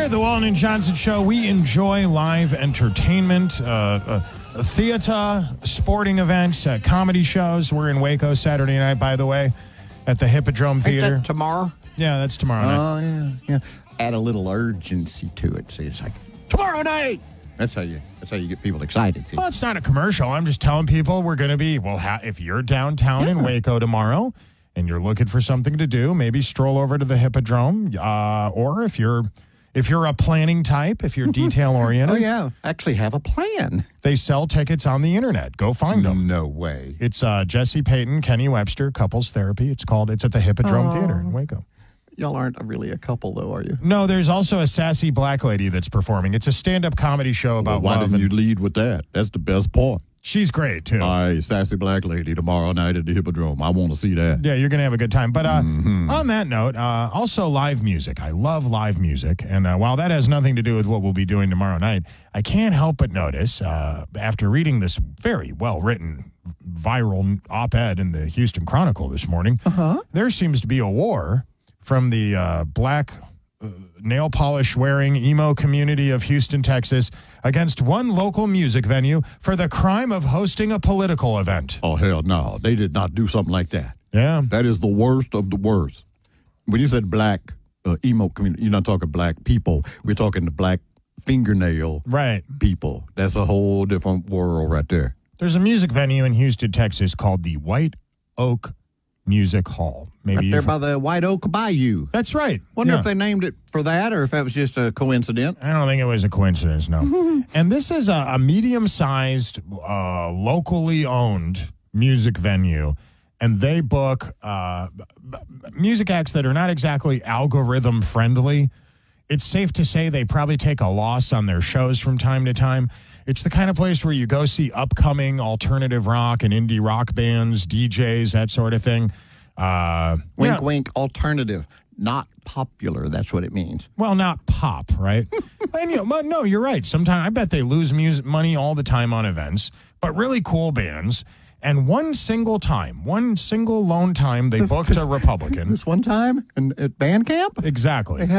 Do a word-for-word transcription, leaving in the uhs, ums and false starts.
at the Walton and Johnson Show, we enjoy live entertainment, uh, uh, theater, sporting events, uh, comedy shows. We're in Waco Saturday night, by the way, at the Hippodrome Theater. Ain't that tomorrow? Yeah, that's tomorrow night. Oh, yeah, yeah. Add a little urgency to it. See, it's like, tomorrow night! That's how you That's how you get people excited. See? Well, it's not a commercial. I'm just telling people we're going to be, well, ha- if you're downtown yeah. in Waco tomorrow and you're looking for something to do, maybe stroll over to the Hippodrome. Uh, or if you're if you're a planning type, if you're detail-oriented. Oh, yeah. Actually have a plan. They sell tickets on the internet. Go find them. No way. It's uh, Jesse Payton, Kenny Webster, Couples Therapy. It's called, it's at the Hippodrome oh. Theater in Waco. Y'all aren't really a couple, though, are you? No, there's also a sassy black lady that's performing. It's a stand-up comedy show about well, why love. Why didn't you lead with that? That's the best part. She's great, too. All right, sassy black lady tomorrow night at the Hippodrome. I want to see that. Yeah, you're going to have a good time. But uh, mm-hmm. on that note, uh, also live music. I love live music. And uh, while that has nothing to do with what we'll be doing tomorrow night, I can't help but notice, uh, after reading this very well-written viral op-ed in the Houston Chronicle this morning, uh-huh. there seems to be a war from the uh, black uh, nail polish wearing emo community of Houston, Texas, against one local music venue for the crime of hosting a political event. Oh, hell no. They did not do something like that. Yeah. That is the worst of the worst. When you said black uh, emo community, you're not talking black people. We're talking the black fingernail right. people. That's a whole different world right there. There's a music venue in Houston, Texas called the White Oak Music Hall. Maybe right there by the White Oak Bayou. That's right. Wonder yeah. if they named it for that or if that was just a coincidence. I don't think it was a coincidence, no. And this is a, a medium-sized, uh, locally owned music venue, and they book uh, music acts that are not exactly algorithm-friendly. It's safe to say they probably take a loss on their shows from time to time. It's the kind of place where you go see upcoming alternative rock and indie rock bands, D Js, that sort of thing. Uh, wink, yeah. wink, alternative. Not popular, that's what it means. Well, not pop, right? and, you know, no, you're right. Sometimes I bet they lose music money all the time on events, but really cool bands. And one single time, one single lone time, they booked a Republican. This one time in, at band camp? Exactly.